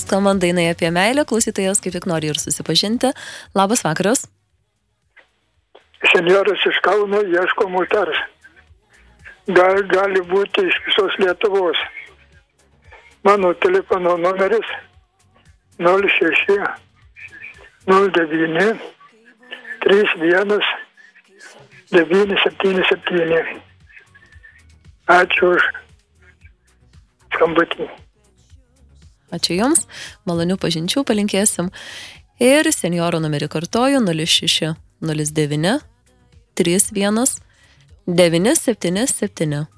skambant dainai apie meilę, klausytojas kaip tik nori ir susipažinti. Labas vakaras. Senjoras iš Kauno ieško moters. Gali būti iš visos Lietuvos. Mano telefono numeris 06 09 31 977. Ačiū už skambutį. Ačiū Jums, malonių pažinčių palinkėsim. Ir senjoro numerį kartoju 06 09 31 977.